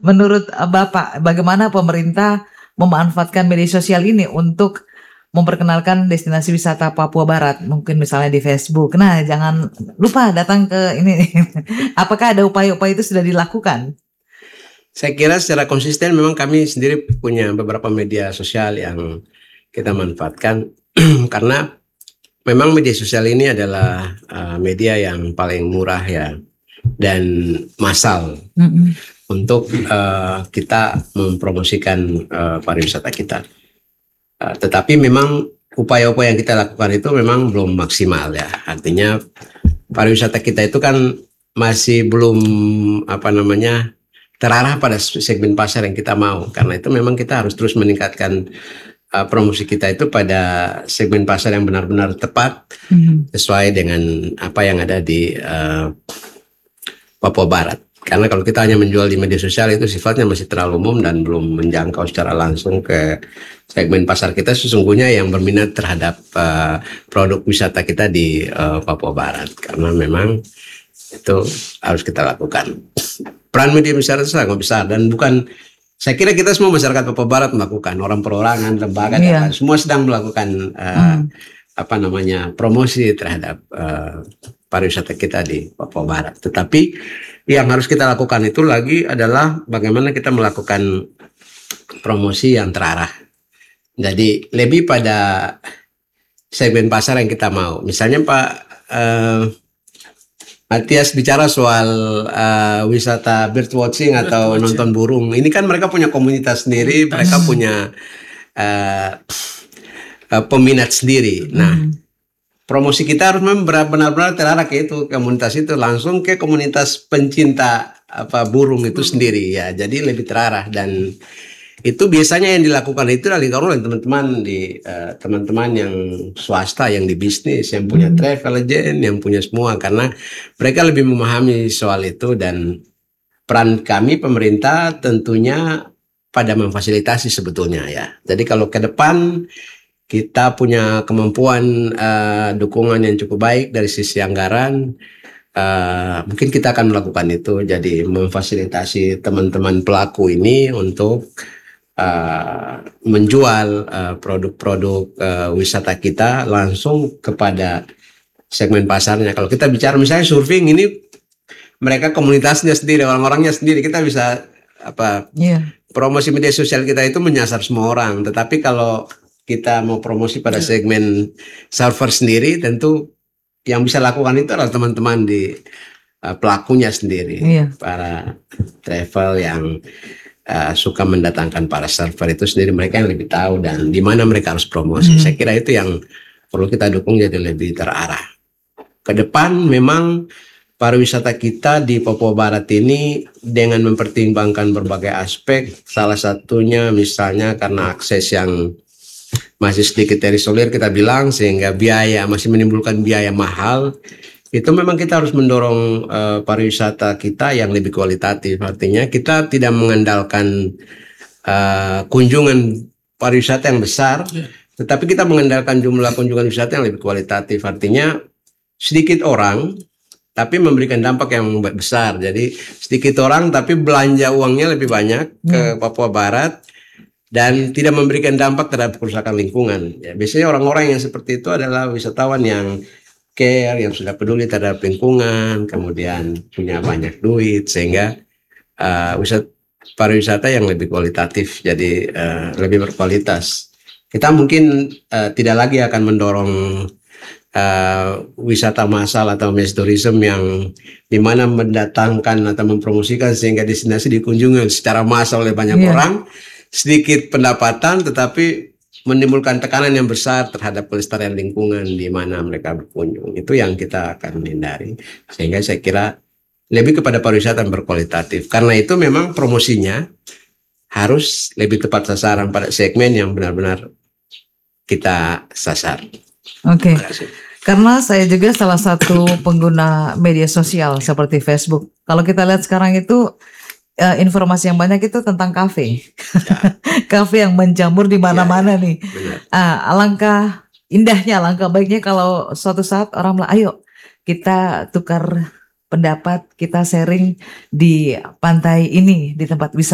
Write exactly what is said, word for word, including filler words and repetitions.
menurut uh, Bapak, bagaimana pemerintah memanfaatkan media sosial ini untuk memperkenalkan destinasi wisata Papua Barat, mungkin misalnya di Facebook. Nah, jangan lupa datang ke ini. Apakah ada upaya-upaya itu sudah dilakukan? Saya kira secara konsisten memang kami sendiri punya beberapa media sosial yang kita manfaatkan karena memang media sosial ini adalah uh, media yang paling murah ya dan massal mm-hmm. untuk uh, kita mempromosikan uh, pariwisata kita. Uh, tetapi memang upaya-upaya yang kita lakukan itu memang belum maksimal ya. Artinya pariwisata kita itu kan masih belum apa namanya terarah pada segmen pasar yang kita mau. Karena itu memang kita harus terus meningkatkan uh, promosi kita itu pada segmen pasar yang benar-benar tepat mm-hmm. sesuai dengan apa yang ada di uh, Papua Barat. Karena kalau kita hanya menjual di media sosial itu sifatnya masih terlalu umum dan belum menjangkau secara langsung ke segmen pasar kita sesungguhnya yang berminat terhadap uh, produk wisata kita di uh, Papua Barat. Karena memang itu harus kita lakukan. Peran media masyarakat sangat besar dan bukan, saya kira kita semua masyarakat Papua Barat melakukan, orang perorangan, lembaga, yeah. dan semua sedang melakukan uh, mm. apa namanya promosi terhadap uh, pariwisata kita di Papua Barat. Tetapi yang harus kita lakukan itu lagi adalah bagaimana kita melakukan promosi yang terarah. Jadi lebih pada segmen pasar yang kita mau. Misalnya Pak uh, Matias bicara soal uh, wisata bird watching atau bird nonton burung. Ini kan mereka punya komunitas sendiri, mereka punya uh, uh, peminat sendiri. Nah, promosi kita harus benar-benar terarah ke itu komunitas itu langsung ke komunitas pencinta apa burung itu sendiri ya. Jadi lebih terarah dan itu biasanya yang dilakukan itu adalah oleh teman-teman di uh, teman-teman yang swasta yang di bisnis yang punya hmm. travel agent yang punya semua karena mereka lebih memahami soal itu dan peran kami pemerintah tentunya pada memfasilitasi sebetulnya ya. Jadi kalau ke depan kita punya kemampuan uh, dukungan yang cukup baik dari sisi anggaran, uh, mungkin kita akan melakukan itu. Jadi memfasilitasi teman-teman pelaku ini untuk uh, menjual uh, produk-produk uh, wisata kita langsung kepada segmen pasarnya. Kalau kita bicara misalnya surfing ini, mereka komunitasnya sendiri, orang-orangnya sendiri, kita bisa apa? Yeah. Promosi media sosial kita itu menyasar semua orang. Tetapi kalau kita mau promosi pada segmen surfer sendiri, tentu yang bisa lakukan itu adalah teman-teman di uh, pelakunya sendiri, iya. Para travel yang uh, suka mendatangkan para surfer itu sendiri, mereka yang lebih tahu dan di mana mereka harus promosi. Hmm. Saya kira itu yang perlu kita dukung jadi lebih terarah. Ke depan memang pariwisata kita di Papua Barat ini dengan mempertimbangkan berbagai aspek, salah satunya misalnya karena akses yang masih sedikit terisolir kita bilang sehingga biaya masih menimbulkan biaya mahal itu memang kita harus mendorong uh, pariwisata kita yang lebih kualitatif artinya kita tidak mengandalkan uh, kunjungan pariwisata yang besar yeah. tetapi kita mengandalkan jumlah kunjungan wisata yang lebih kualitatif artinya sedikit orang tapi memberikan dampak yang besar jadi sedikit orang tapi belanja uangnya lebih banyak yeah. ke Papua Barat dan tidak memberikan dampak terhadap kerusakan lingkungan. Ya, biasanya orang-orang yang seperti itu adalah wisatawan yang care, yang sudah peduli terhadap lingkungan, kemudian punya banyak duit, sehingga uh, wisata pariwisata yang lebih kualitatif, jadi uh, lebih berkualitas. Kita mungkin uh, tidak lagi akan mendorong uh, wisata massal atau mass tourism yang dimana mendatangkan atau mempromosikan sehingga destinasi dikunjungi secara massal oleh banyak yeah. orang. Sedikit pendapatan tetapi menimbulkan tekanan yang besar terhadap pelestarian lingkungan di mana mereka berkunjung. Itu yang kita akan hindari. Sehingga saya kira lebih kepada pariwisata yang berkualitatif. Karena itu memang promosinya harus lebih tepat sasaran pada segmen yang benar-benar kita sasar. Oke. Okay. Karena saya juga salah satu pengguna media sosial seperti Facebook. Kalau kita lihat sekarang itu Uh, informasi yang banyak itu tentang kafe, ya. Kafe yang menjamur di mana-mana ya, ya. nih. Uh, alangkah indahnya, alangkah baiknya kalau suatu saat orang bilang, ayo kita tukar pendapat, kita sharing di pantai ini, di tempat wisata.